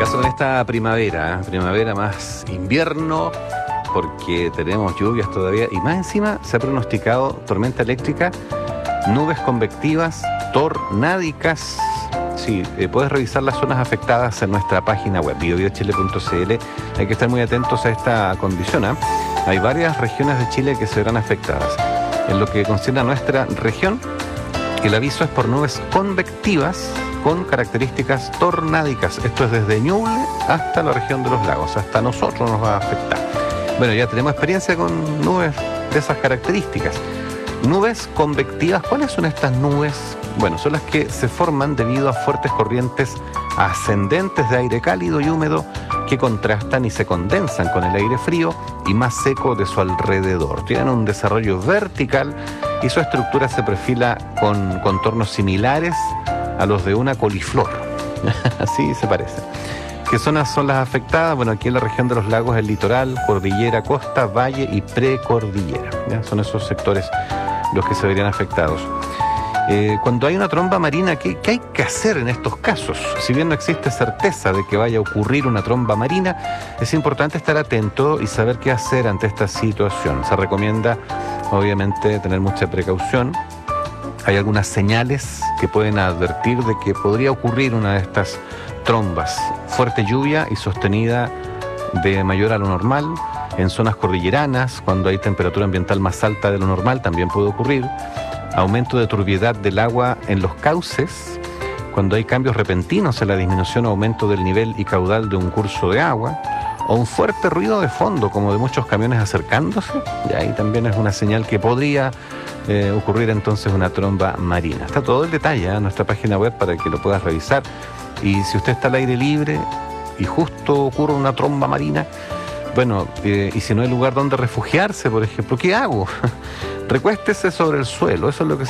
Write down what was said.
caso con esta primavera, primavera más invierno, porque tenemos lluvias todavía y más encima se ha pronosticado tormenta eléctrica, nubes convectivas, tornádicas. Sí, puedes revisar las zonas afectadas en nuestra página web, biobiochile.cl. Hay que estar muy atentos a esta condición, ¿eh? Hay varias regiones de Chile que se verán afectadas. En lo que concierne a nuestra región, el aviso es por nubes convectivas con características tornádicas. Esto es desde Ñuble hasta la región de los lagos. Hasta nosotros nos va a afectar. Bueno, ya tenemos experiencia con nubes de esas características. Nubes convectivas, ¿cuáles son estas nubes? Bueno, son las que se forman debido a fuertes corrientes ascendentes de aire cálido y húmedo que contrastan y se condensan con el aire frío y más seco de su alrededor. Tienen un desarrollo vertical y su estructura se perfila con contornos similares a los de una coliflor. Así se parece. ¿Qué zonas son las afectadas? Bueno, aquí en la región de los lagos, el litoral, cordillera, costa, valle y precordillera. ¿Ya? Son esos sectores los que se verían afectados. Cuando hay una tromba marina, ¿qué hay que hacer en estos casos? Si bien no existe certeza de que vaya a ocurrir una tromba marina, es importante estar atento y saber qué hacer ante esta situación. Se recomienda, obviamente, tener mucha precaución. Hay algunas señales que pueden advertir de que podría ocurrir una de estas trombas. Fuerte lluvia y sostenida de mayor a lo normal. En zonas cordilleranas, cuando hay temperatura ambiental más alta de lo normal, también puede ocurrir. Aumento de turbiedad del agua en los cauces, cuando hay cambios repentinos en la disminución o aumento del nivel y caudal de un curso de agua, o un fuerte ruido de fondo, como de muchos camiones acercándose, y ahí también es una señal que podría ocurrir entonces una tromba marina. Está todo el detalle en nuestra página web para que lo puedas revisar. Y si usted está al aire libre y justo ocurre una tromba marina, bueno, y si no hay lugar donde refugiarse, por ejemplo, ¿qué hago? Recuéstese sobre el suelo, eso es lo que